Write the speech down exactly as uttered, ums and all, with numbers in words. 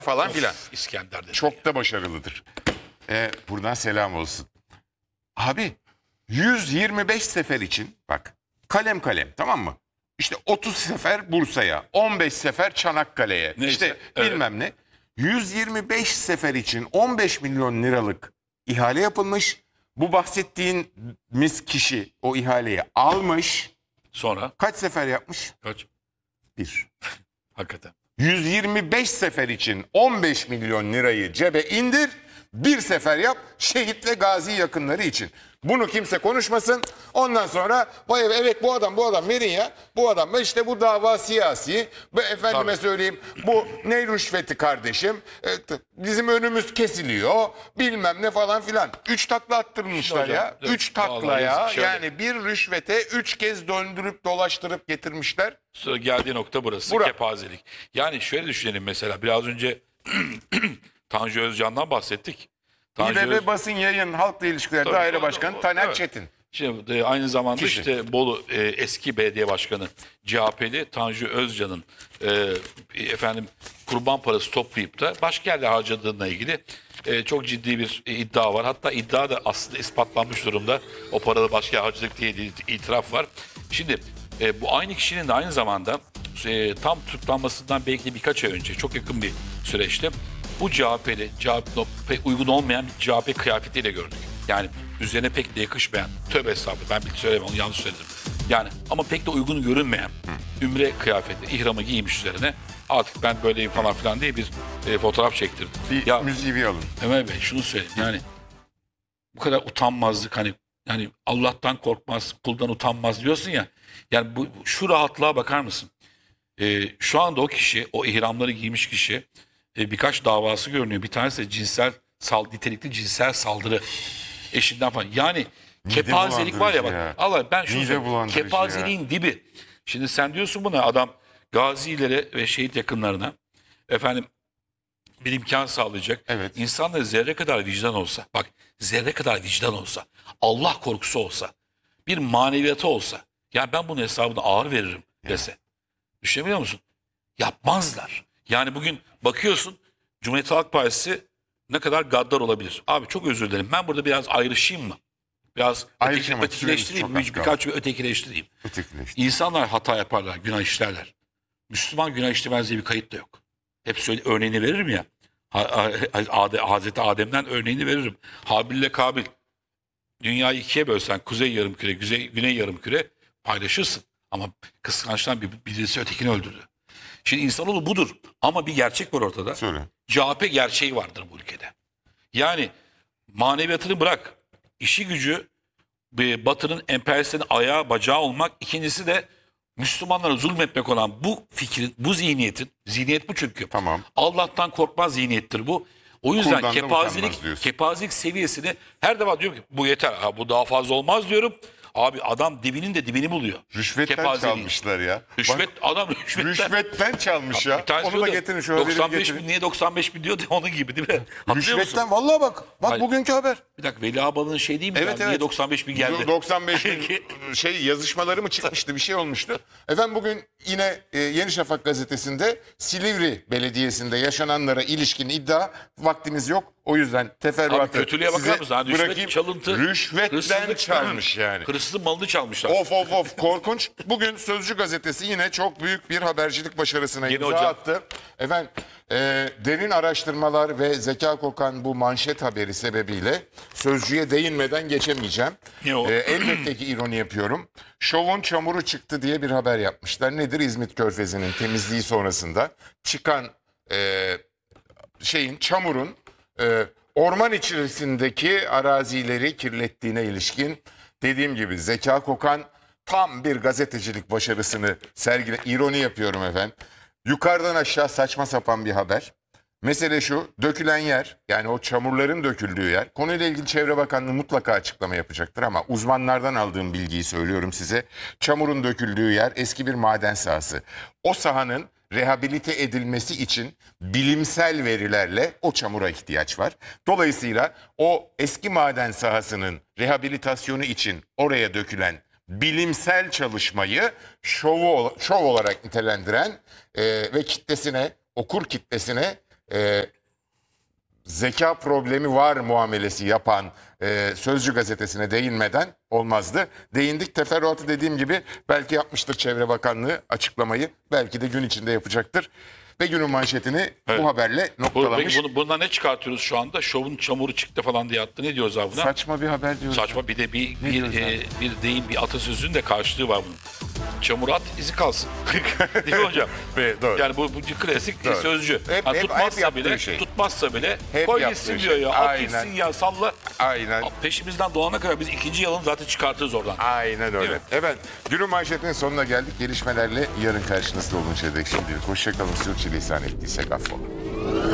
falan Of, filan. İskender de. Çok da başarılıdır. Ee, buradan selam olsun. Abi yüz yirmi beş sefer için bak kalem kalem, tamam mı? İşte otuz sefer Bursa'ya, on beş sefer Çanakkale'ye, Neyse, işte evet. bilmem ne. yüz yirmi beş sefer için on beş milyon liralık ihale yapılmış. Bu bahsettiğimiz kişi o ihaleyi almış. Sonra Kaç sefer yapmış? kaç? Bir. Hakikaten. yüz yirmi beş sefer için on beş milyon lirayı cebe indir, bir sefer yap şehit ve gazi yakınları için. Bunu kimse konuşmasın. Ondan sonra vay evet bu adam bu adam verin ya. Bu adam da işte bu dava siyasi. Bu efendime Tabii. söyleyeyim bu ne rüşveti kardeşim. E, t- bizim önümüz kesiliyor. Bilmem ne falan filan. Üç takla attırmışlar Hocam, ya. evet, Üç vallahi taklaya yazık, şöyle. yani bir rüşvete üç kez döndürüp dolaştırıp getirmişler. Sonra geldiği nokta burası. Bura. Kepazelik. Yani şöyle düşünelim mesela. Biraz önce Tanju Özcan'dan bahsettik. Tanju Öz- İBB Basın Yayın Halkla İlişkiler Tabii, Daire o- Başkanı o- Taner evet. Çetin. Şimdi e, aynı zamanda Kişi. işte Bolu e, eski belediye başkanı C H P'li Tanju Özcan'ın e, efendim kurban parası toplayıp da başka yerlere harcadığına ilgili e, çok ciddi bir e, iddia var. Hatta iddia da aslında ispatlanmış durumda. O paraları başka yere harcadık diye de itiraf var. Şimdi e, bu aynı kişinin de aynı zamanda e, tam tutuklanmasından belki de birkaç ay önce çok yakın bir süreçte bu C H P'li, C H P, pek uygun olmayan bir C H P kıyafetiyle gördük. Yani üzerine pek de yakışmayan, tövbe estağfurullah ben bir söylemem onu yanlış söyledim. Yani ama pek de uygun görünmeyen ümre kıyafeti, ihramı giymiş üzerine artık ben böyleyim falan filan diye bir e, fotoğraf çektirdim. Bir Ya müziği bir alın. Ömer Bey şunu söyleyeyim yani bu kadar utanmazlık hani yani Allah'tan korkmaz, kuldan utanmaz diyorsun ya. Yani bu şu rahatlığa bakar mısın? E, şu anda o kişi, o ihramları giymiş kişi e, birkaç davası görünüyor. Bir tanesi de cinsel sal, nitelikli cinsel saldırı eşinden falan. Yani kepazelik var ya bak. bulandırıcı ya. Allah ben şunu Mide söyleyeyim. bulandırıcı Kepazeliğin dibi. Şimdi sen diyorsun buna adam gazilere ve şehit yakınlarına efendim bir imkan sağlayacak. Evet. İnsanlara zerre kadar vicdan olsa, bak zerre kadar vicdan olsa, Allah korkusu olsa, bir maneviyatı olsa, ya ben bunun hesabını ağır veririm dese. Düşünebiliyor musun? Yapmazlar. Yani bugün bakıyorsun Cumhuriyet Halk Partisi ne kadar gaddar olabilir. Abi çok özür dilerim. Ben burada biraz ayrışayım mı? Biraz öteki, Ayrışamak ötekileştireyim. süremiz çok az Birkaç bir ötekileştireyim. Ötekileşti. İnsanlar hata yaparlar, günah işlerler. Müslüman günah işlemez diye bir kayıt da yok. Hep söyle, örneğini veririm ya. Ha- ha- Ade- Hazreti Adem'den örneğini veririm. Habil ile Kabil. Dünyayı ikiye bölsen kuzey yarımküre, güzey, güney yarımküre paylaşırsın. Ama kıskançtan bir, birisi ötekini öldürdü. Şimdi insanoğlu budur. Ama bir gerçek var ortada. Söyle. C H P gerçeği vardır bu ülkede. Yani maneviyatını bırak. İşi gücü bir Batı'nın emperyalistlerin ayağı bacağı olmak. İkincisi de Müslümanlara zulmetmek olan bu fikrin, bu zihniyetin, zihniyet bu çünkü. Tamam. Allah'tan korkmaz zihniyettir bu. O yüzden Kuldan da kepazelik, utanmaz diyorsun. kepazelik seviyesini her defa diyorum ki bu yeter. Ha, bu daha fazla olmaz diyorum. Abi adam dibinin de dibini buluyor. Rüşvetten Kepazeliğin. çalmışlar ya. Rüşvet, Bak, adam rüşvetten. rüşvetten çalmış ya. Bir tanesi Onu da diyordu, getirin şu haberi doksan beş getirin. bin niye doksan beş bin diyordu onun gibi değil mi? Hatırlıyor musun? Rüşvetten vallahi bak. Bak Hayır. bugünkü haber. Bir dakika Veli Ağbal'ın şey değil mi? Evet, ya? Niye evet. doksan beş bin geldi? doksan beş bin şey yazışmaları mı çıkmıştı, bir şey olmuştu. Efendim bugün yine e, Yeni Şafak gazetesinde Silivri Belediyesi'nde yaşananlara ilişkin iddia, vaktimiz yok. O yüzden teferruatı Abi kötülüğe bakar size mısın? Ha, rüşvet, bırakayım. çalıntı, Rüşvetten hırsızlık, çalmış yani. Hırsızın malını çalmışlar. Of of of korkunç. Bugün Sözcü gazetesi yine çok büyük bir habercilik başarısına Yeni imza hocam. attı. Efendim e, derin araştırmalar ve zeka kokan bu manşet haberi sebebiyle Sözcü'ye değinmeden geçemeyeceğim. Ne o? E, elbette ki ironi yapıyorum. Şovun çamuru çıktı diye bir haber yapmışlar. Nedir? İzmit Körfezi'nin temizliği sonrasında çıkan e, şeyin çamurun e, orman içerisindeki arazileri kirlettiğine ilişkin dediğim gibi zeka kokan tam bir gazetecilik başarısını sergile. İroni yapıyorum efendim. Yukarıdan aşağı saçma sapan bir haber. Mesele şu, dökülen yer, yani o çamurların döküldüğü yer, konuyla ilgili Çevre Bakanlığı mutlaka açıklama yapacaktır ama uzmanlardan aldığım bilgiyi söylüyorum size. Çamurun döküldüğü yer eski bir maden sahası. O sahanın rehabilite edilmesi için bilimsel verilerle o çamura ihtiyaç var. Dolayısıyla o eski maden sahasının rehabilitasyonu için oraya dökülen bilimsel çalışmayı şovu, şov olarak nitelendiren e, ve kitlesine, okur kitlesine e, zeka problemi var muamelesi yapan e, Sözcü gazetesine değinmeden olmazdı. Değindik, teferruatı dediğim gibi belki yapmıştır Çevre Bakanlığı açıklamayı. Belki de gün içinde yapacaktır. Ve günün manşetini Evet. bu haberle Bu, noktalamış. peki bunu, bundan ne çıkartıyoruz şu anda? Şovun çamuru çıktı falan diye attı. Ne diyoruz abi buna? Saçma bir haber diyoruz. Saçma, bir de bir bir, diyoruz e, abi? bir deyim, bir atasözünün de karşılığı var bunun. Çamur at, izi kalsın. Değil mi hocam? Evet, doğru. Yani bu, bu klasik Doğru. sözcü. Hep- Ha, hep- tutmazsa hep yaptığı bile, şey. tutmazsa bile Hep koy yaptığı gitsin şey. diyor ya. At Aynen. gitsin ya, salla. Aynen. Peşimizden doğana kadar biz ikinci yılını zaten çıkartırız oradan. Aynen öyle. Değil mi? Evet, günün manşetinin sonuna geldik. Gelişmelerle yarın karşınızda olun. Şimdilik hoşçakalın. Sürçülisan ettiysek affola.